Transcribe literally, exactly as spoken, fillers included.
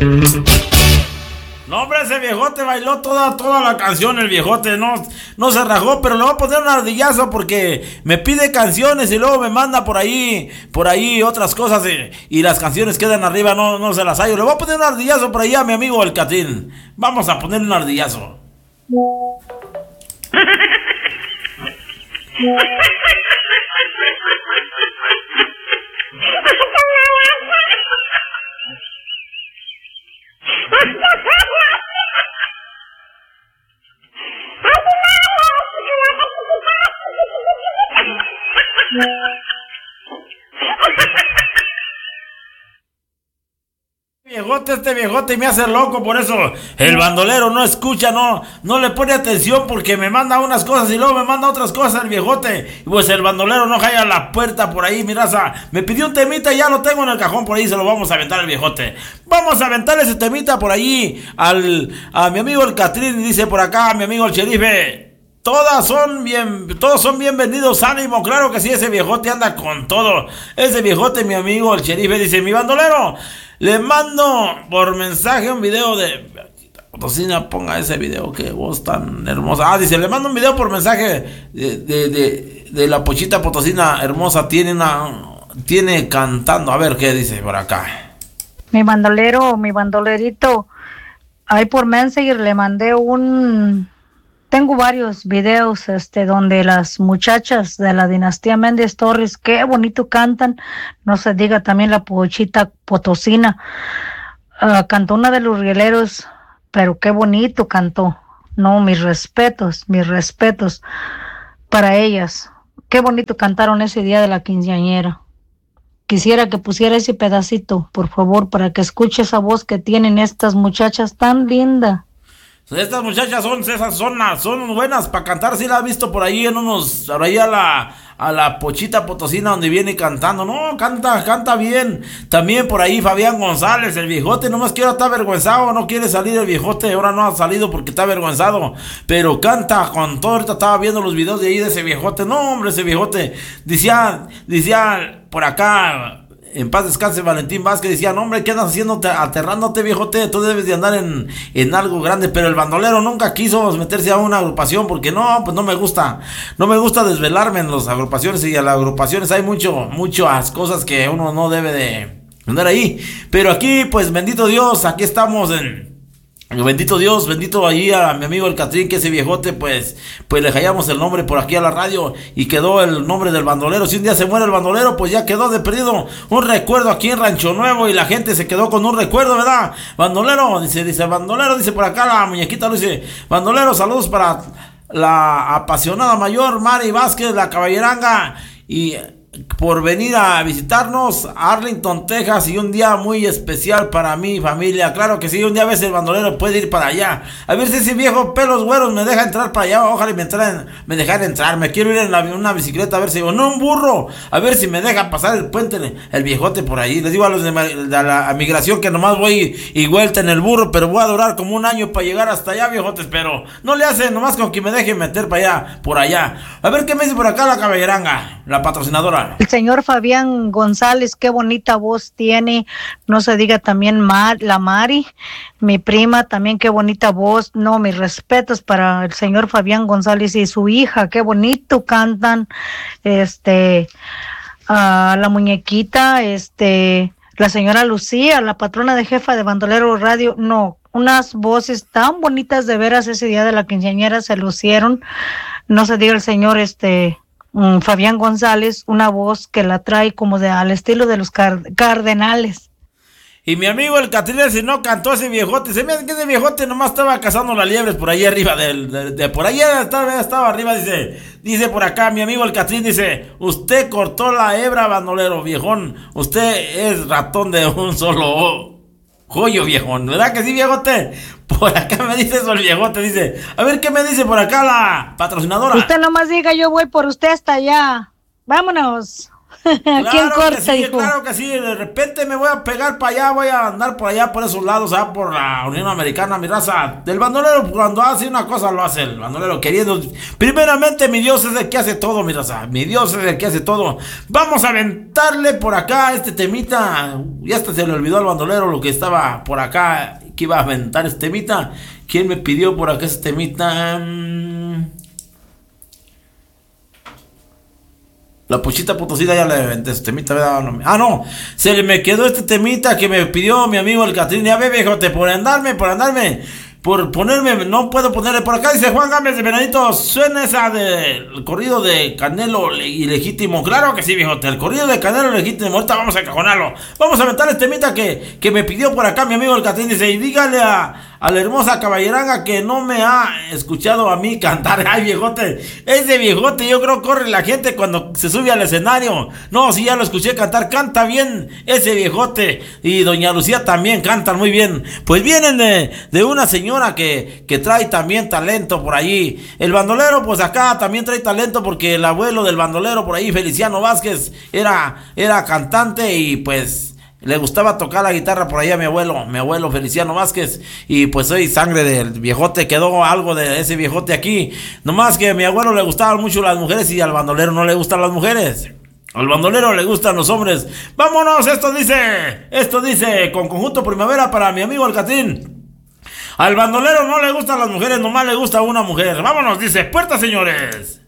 No, hombre, ese viejote bailó toda, toda la canción, el viejote, no, no se rajó, pero le voy a poner un ardillazo porque me pide canciones y luego me manda por ahí, por ahí otras cosas y, y las canciones quedan arriba, no, no se las hallo. Le voy a poner un ardillazo por ahí a mi amigo el Catrín. Vamos a ponerle un ardillazo. Viejote, este viejote me hace loco, por eso el bandolero no escucha, no, no le pone atención porque me manda unas cosas y luego me manda otras cosas el viejote. Y pues el bandolero no jalla la puerta por ahí, mira, me pidió un temita y ya lo tengo en el cajón por ahí, se lo vamos a aventar al viejote. Vamos a aventar ese temita por allí al, a mi amigo el Catrín, dice por acá mi amigo el Sherife. Todas son bien, todos son bienvenidos, ánimo, claro que sí, ese viejote anda con todo. Ese viejote, mi amigo el Sherife, dice, mi bandolero, le mando por mensaje un video de... Potosina, ponga ese video, que voz tan hermosa. Ah, dice, le mando un video por mensaje de, de, de, de la Pochita Potosina hermosa, tiene una... Tiene cantando, a ver qué dice por acá. Mi bandolero, mi bandolerito, ahí por Messenger le mandé un... Tengo varios videos este, donde las muchachas de la dinastía Méndez Torres, qué bonito cantan, no se diga también la Pochita Potosina, uh, cantó una de los rieleros, pero qué bonito cantó, no, mis respetos, mis respetos para ellas, qué bonito cantaron ese día de la quinceañera. Quisiera que pusiera ese pedacito, por favor, para que escuche esa voz que tienen estas muchachas tan linda. Estas muchachas son esas son, son buenas para cantar, sí la has visto por ahí en unos, por ahí a la, a la Pochita Potosina donde viene cantando, no, canta, canta bien. También por ahí Fabián González, el viejote, nomás quiero estar avergüenzado, no quiere salir el viejote, ahora no ha salido porque está avergüenzado, pero canta con todo. Ahorita estaba viendo los videos de ahí de ese viejote, no hombre, ese viejote, decía, decía por acá... En paz descanse Valentín Vázquez, decía, no hombre, ¿qué andas haciendo aterrándote, viejote? Tú debes de andar en, en algo grande, pero el bandolero nunca quiso meterse a una agrupación porque no, pues no me gusta, no me gusta desvelarme en las agrupaciones y a las agrupaciones hay mucho, muchas cosas que uno no debe de andar ahí, pero aquí, pues bendito Dios, aquí estamos en... Bendito Dios, bendito ahí a mi amigo el Catrín, que ese viejote, pues, pues le hallamos el nombre por aquí a la radio y quedó el nombre del bandolero. Si un día se muere el bandolero, pues ya quedó de perdido un recuerdo aquí en Rancho Nuevo y la gente se quedó con un recuerdo, ¿verdad? Bandolero, dice, dice, bandolero, dice por acá la muñequita, lo dice, bandolero, saludos para la apasionada mayor Mari Vázquez, la caballeranga, y... por venir a visitarnos a Arlington, Texas, y un día muy especial para mi familia. Claro que sí, un día a veces el bandolero puede ir para allá. A ver si ese viejo pelos güeros me deja entrar para allá. Ojalá me, entrar, me dejara entrar. Me quiero ir en la, una bicicleta a ver si... O no, un burro. A ver si me deja pasar el puente, el viejote por ahí. Les digo a los de, de la migración que nomás voy y vuelta en el burro, pero voy a durar como un año para llegar hasta allá, viejotes. Pero no le hacen, nomás con que me dejen meter para allá, por allá. A ver qué me dice por acá la caballeranga, la patrocinadora. El señor Fabián González, qué bonita voz tiene, no se diga también Mar, la Mari, mi prima, también qué bonita voz, no, mis respetos para el señor Fabián González y su hija, qué bonito cantan, este, uh, la muñequita, este, la señora Lucía, la patrona de jefa de Bandolero Radio, no, unas voces tan bonitas de veras ese día de la quinceañera se lucieron, no se diga el señor, este... Fabián González, una voz que la trae como de al estilo de los car- cardenales. Y mi amigo el Catrín, si no cantó ese viejote, se me hace que ese viejote nomás estaba cazando las liebres por ahí arriba del, de, de por ahí estaba, estaba arriba, dice, dice por acá mi amigo el Catrín, dice, usted cortó la hebra, bandolero, viejón, usted es ratón de un solo joyo, viejón, ¿verdad que sí, viejote? Por acá me dice eso el viejote, dice, a ver qué me dice por acá la patrocinadora. Usted nomás diga, yo voy por usted hasta allá, vámonos. Aquí en Claro que corte, sí, dijo. claro que sí. De repente me voy a pegar para allá, voy a andar por allá, por esos lados, ¿ah? Por la Unión Americana, mi raza. Del bandolero, cuando hace una cosa, lo hace el bandolero queriendo. Primeramente, mi Dios es el que hace todo, mi raza. Mi Dios es el que hace todo. Vamos a aventarle por acá este temita. Ya hasta se le olvidó al bandolero lo que estaba por acá, que iba a aventar este temita. ¿Quién me pidió por acá este temita? Mm. La Pochita Potosina ya le aventé este temita, ¿verdad? No, ah, no, se le me quedó este temita que me pidió mi amigo el Catrín. Ya ve, viejote, por andarme, por andarme, por ponerme, no puedo ponerle por acá. Dice Juan Gámez de Venadito, suena esa del corrido de Canelo Ilegítimo. Claro que sí, viejote, el corrido de Canelo Ilegítimo. Ahorita vamos a encajonarlo. Vamos a aventar este temita que, que me pidió por acá mi amigo el Catrín. Dice, y dígale a... a la hermosa caballeranga que no me ha escuchado a mí cantar. Ay, viejote, ese viejote yo creo corre la gente cuando se sube al escenario. No, si ya lo escuché cantar, canta bien ese viejote. Y doña Lucía también cantan muy bien. Pues vienen de, de una señora que, que trae también talento por allí. El bandolero pues acá también trae talento porque el abuelo del bandolero por ahí, Feliciano Vázquez, era, era cantante y pues... le gustaba tocar la guitarra por ahí a mi abuelo, mi abuelo Feliciano Vázquez. Y pues soy sangre del viejote, quedó algo de ese viejote aquí. Nomás que a mi abuelo le gustaban mucho las mujeres y al bandolero no le gustan las mujeres. Al bandolero le gustan los hombres. Vámonos, esto dice, esto dice, con Conjunto Primavera para mi amigo el Catrín. Al bandolero no le gustan las mujeres, nomás le gusta una mujer. Vámonos, dice, puerta, señores.